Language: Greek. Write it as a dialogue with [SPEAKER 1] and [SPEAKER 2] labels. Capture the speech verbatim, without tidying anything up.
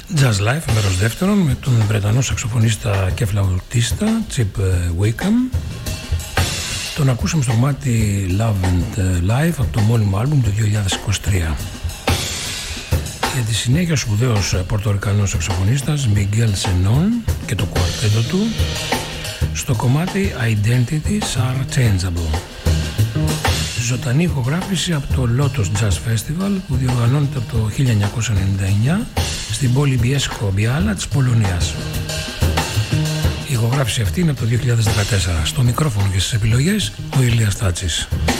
[SPEAKER 1] Jazz Life, μέρος δεύτερον, με τον Βρετανό σαξοφωνίστα και φλαουτίστα Chip Wickham. Τον ακούσαμε στο κομμάτι Love and Life από το μόνιμο άλμπουμ του δύο χιλιάδες είκοσι τρία. Για τη συνέχεια ο σπουδαίος πορτορικανός σαξοφωνίστας Miguel Senón και το κουαρτέτο του στο κομμάτι Identities Are Changeable. Ζωντανή ηχογράφηση από το Lotus Jazz Festival που διοργανώνεται από το χίλια εννιακόσια ενενήντα εννιά στην πόλη Bielsko Biała της Πολωνίας. Η ηχογράφηση αυτή είναι από το δύο χιλιάδες δεκατέσσερα. Στο μικρόφωνο και στις επιλογές ο Ηλίας Τάτσης.